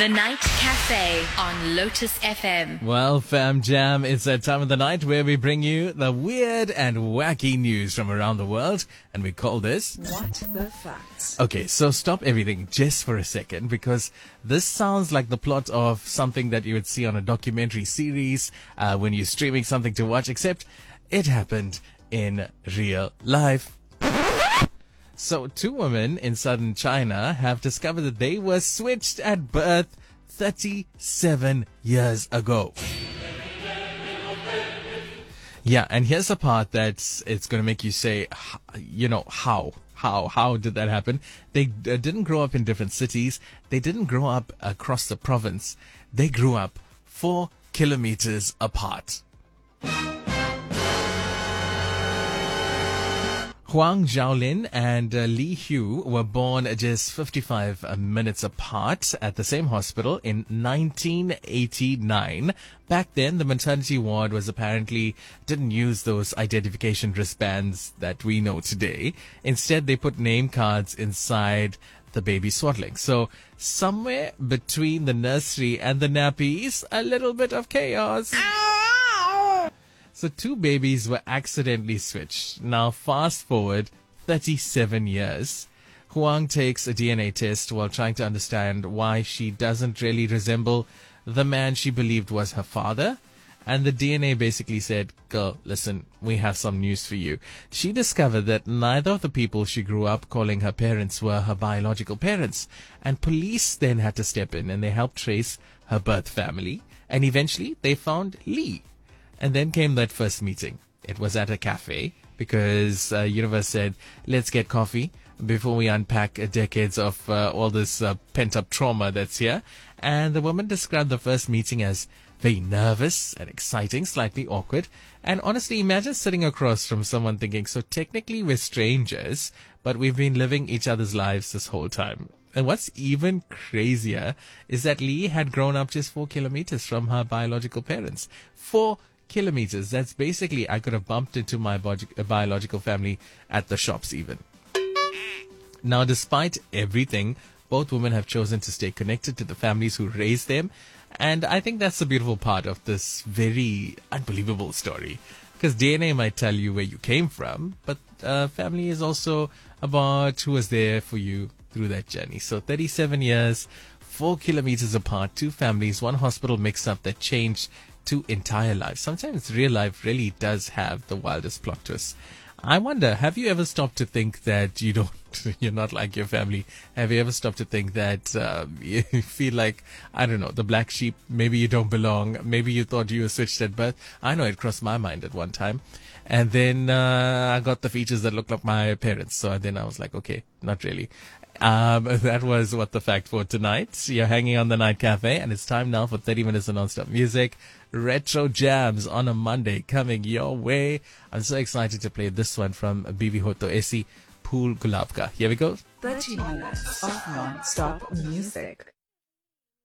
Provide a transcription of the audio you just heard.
The Night Cafe on Lotus FM. Well, Fam Jam, it's that time of the night where we bring you the weird and wacky news from around the world, and we call this What the Facts. Okay, so stop everything just for a second, because this sounds like the plot of something that you would see on a documentary series when you're streaming something to watch, except it happened in real life. So, two women in southern China have discovered that they were switched at birth 37 years ago. Yeah, and here's the part that's it's going to make you say, how did that happen? They didn't grow up in different cities. They didn't grow up across the province. They grew up 4 kilometers apart. Huang Zhaolin and Li Hu were born just 55 minutes apart at the same hospital in 1989. Back then, the maternity ward was apparently didn't use those identification wristbands that we know today. Instead, they put name cards inside the baby swaddling. So somewhere between the nursery and the nappies, a little bit of chaos. So 2 babies were accidentally switched. Now fast forward 37 years. Huang takes a DNA test while trying to understand why she doesn't really resemble the man she believed was her father. And the DNA basically said, girl, listen, we have some news for you. She discovered that neither of the people she grew up calling her parents were her biological parents. And police then had to step in and they helped trace her birth family. And eventually they found Li. And then came that first meeting. It was at a cafe because Universe said, let's get coffee before we unpack decades of all this pent-up trauma that's here. And the woman described the first meeting as very nervous and exciting, slightly awkward. And honestly, imagine sitting across from someone thinking, so technically we're strangers, but we've been living each other's lives this whole time. And what's even crazier is that Li had grown up just 4 kilometers from her biological parents. 4 kilometers. That's basically, I could have bumped into my biological family at the shops even. Now, despite everything, both women have chosen to stay connected to the families who raised them. And I think that's the beautiful part of this very unbelievable story. Because DNA might tell you where you came from, but family is also about who was there for you through that journey. So 37 years, 4 kilometers apart, 2 families, 1 hospital mix-up that changed 2 entire lives. Sometimes real life really does have the wildest plot twists. I wonder, have you ever stopped to think that you're not like your family? Have you ever stopped to think that you feel like, I don't know, the black sheep, maybe you don't belong, maybe you thought you were switched at birth? I know it crossed my mind at one time. And then I got the features that looked like my parents. So then I was like, okay, not really. That was What the Fact for tonight. You're hanging on the Night Cafe, and it's time now for 30 minutes of non-stop music. Retro jams on a Monday coming your way. I'm so excited to play this one from Bibi Hoto Esi, Pool Gulab Ka. Here we go. 30 minutes of non-stop music.